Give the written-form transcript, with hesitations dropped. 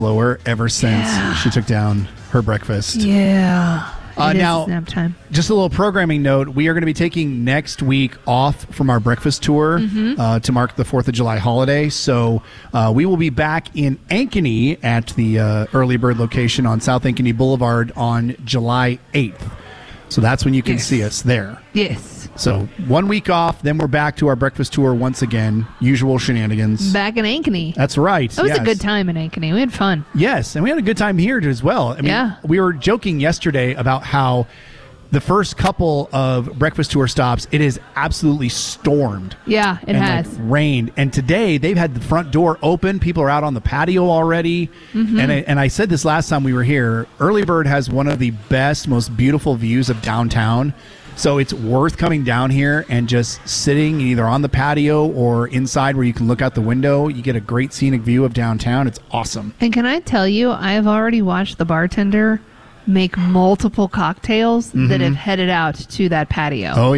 lower ever since she took down her breakfast. Yeah. Now, nap time. Just a little programming note. We are going to be taking next week off from our breakfast tour to mark the 4th of July holiday. So we will be back in Ankeny at the Early Bird location on South Ankeny Boulevard on July 8th. So that's when you can see us there. Yes. So 1 week off, then we're back to our breakfast tour once again. Usual shenanigans. Back in Ankeny. That's right. It was a good time in Ankeny. We had fun. Yes, and we had a good time here as well. I mean, we were joking yesterday about how the first couple of breakfast tour stops, it has absolutely stormed. Yeah, it has. Rained. And today, they've had the front door open. People are out on the patio already. And I said this last time we were here. Early Bird has one of the best, most beautiful views of downtown. So it's worth coming down here and just sitting either on the patio or inside where you can look out the window. You get a great scenic view of downtown. It's awesome. And can I tell you, I have already watched the bartender make multiple cocktails that have headed out to that patio. Oh,